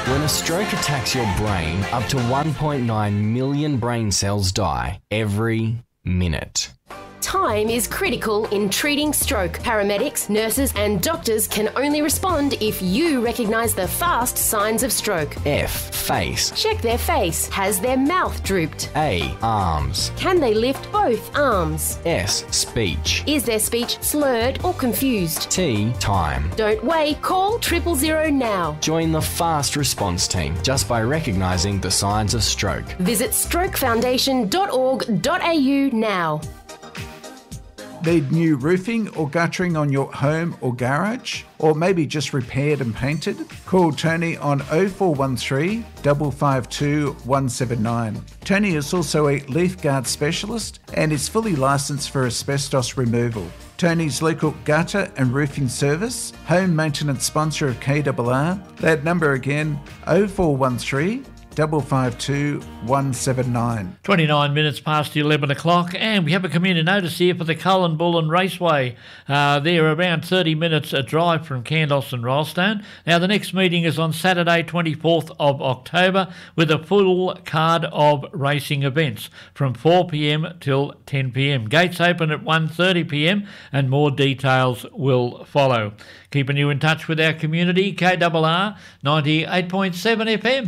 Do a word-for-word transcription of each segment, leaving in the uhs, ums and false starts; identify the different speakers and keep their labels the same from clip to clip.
Speaker 1: When a stroke attacks your brain, up to one point nine million brain cells die every minute.
Speaker 2: Time is critical in treating stroke. Paramedics, nurses and doctors can only respond if you recognise the fast signs of stroke.
Speaker 1: F. Face.
Speaker 2: Check their face. Has their mouth drooped?
Speaker 1: A. Arms.
Speaker 2: Can they lift both arms?
Speaker 1: S. Speech.
Speaker 2: Is their speech slurred or confused?
Speaker 1: T. Time.
Speaker 2: Don't wait. Call triple zero now.
Speaker 1: Join the fast response team just by recognising the signs of stroke.
Speaker 2: Visit stroke foundation dot org dot a u now.
Speaker 3: Need new roofing or guttering on your home or garage? Or maybe just repaired and painted? Call Tony on oh four one three, five five two, one seven nine. Tony is also a Leaf Guard specialist and is fully licensed for asbestos removal. Tony's local gutter and roofing service, home maintenance sponsor of K R R. That number again, oh four one three, five five two, one seven nine.
Speaker 4: twenty-nine minutes past eleven o'clock, and we have a community notice here for the Cullen Bullen Raceway. Uh, they're around thirty minutes a drive from Candos and Rylstone. Now, the next meeting is on Saturday, twenty-fourth of October, with a full card of racing events from four p m till ten p m. Gates open at one thirty p m, and more details will follow. Keeping you in touch with our community, K R R ninety-eight point seven F M.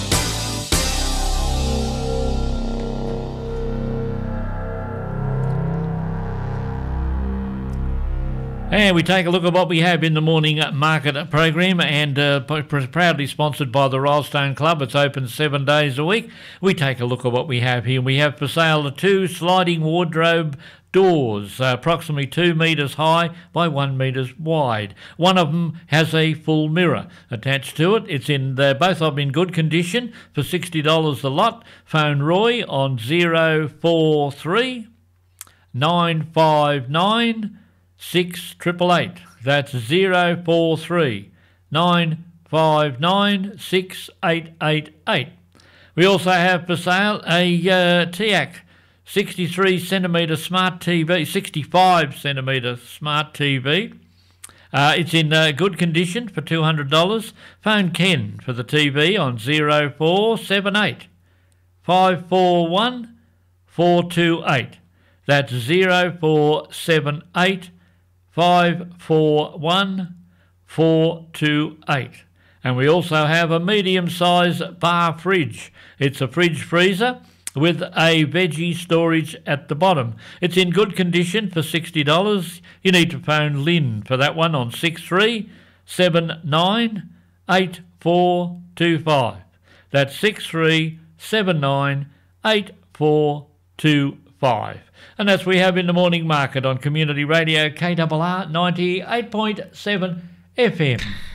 Speaker 4: And we take a look at what we have in the morning market program, and uh, pr- proudly sponsored by the Rylstone Club. It's open seven days a week. We take a look at what we have here. We have for sale the two sliding wardrobe doors, uh, approximately two metres high by one metres wide. One of them has a full mirror attached to it. It's in the, both of them in good condition for sixty dollars a lot. Phone Roy on oh four three, nine five nine, six eight eight. That's oh four three, nine five nine, six eight eight eight. We also have for sale a uh, TIAC sixty-three centimetre smart T V, sixty-five centimetre smart T V. Uh, it's in uh, good condition for two hundred dollars. Phone Ken for the T V on oh four seven eight, five four one, four two eight. That's oh four seven eight, five four one, four two eight. And we also have a medium-sized bar fridge. It's a fridge freezer with a veggie storage at the bottom. It's in good condition for sixty dollars. You need to phone Lynn for that one on six three seven nine, eight four two five. That's six three seven nine, eight four two five. And that's what we have in the morning market on Community Radio K R R ninety-eight point seven F M.